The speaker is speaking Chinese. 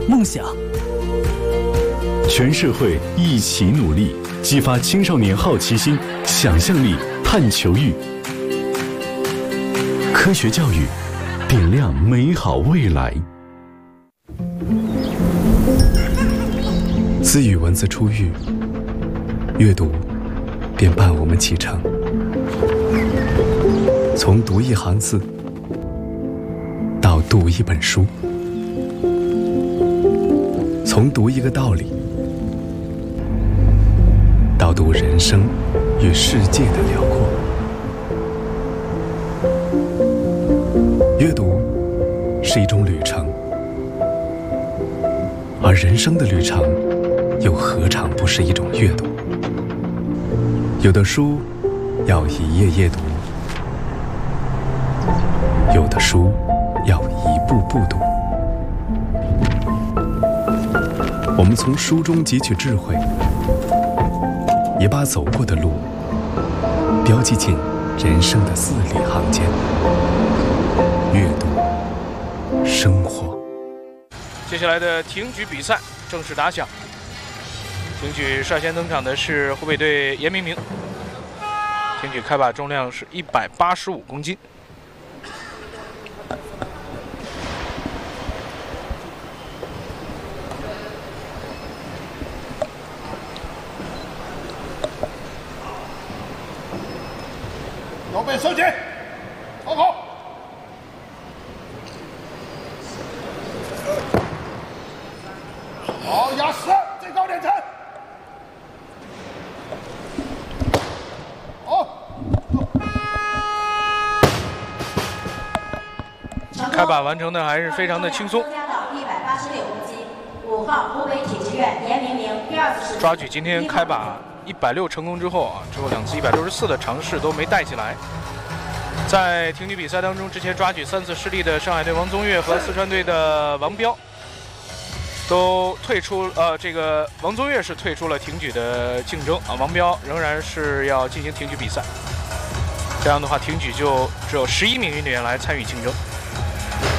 梦想。 全社会一起努力，激发青少年好奇心、想象力、探求欲。科学教育，点亮美好未来。 自与文字初遇，阅读便伴我们启程。从读一行字，到读一本书，从读一个道理，到读人生与世界的辽阔。阅读是一种旅程，而人生的旅程又何尝不是一种阅读？有的书要一页页读，有的书要一步步读。我们从书中汲取智慧，也把走过的路标记进人生的字里行间。阅读，生活。 接下来的挺举比赛正式打响。挺举率先登场的是湖北队严明明。挺举开把重量是185公斤。 腰背收紧，好好。好，压实，最高点沉。好。 开把完成的还是非常的轻松。 186公斤，5号湖北体制院严明明第二次抓举今天开把160成功之后啊，之后2次164的尝试都没带起来。在挺举比赛当中，之前抓举3次失利的上海队王宗岳和四川队的王彪都退出，这个王宗岳是退出了挺举的竞争啊，王彪仍然是要进行挺举比赛。这样的话，挺举就只有11名运动员来参与竞争。